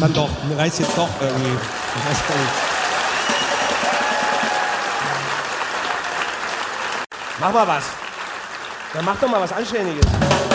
dann doch. Reißt jetzt doch irgendwie. Ich weiß gar nicht. Mach mal was. Dann mach doch mal was Anständiges.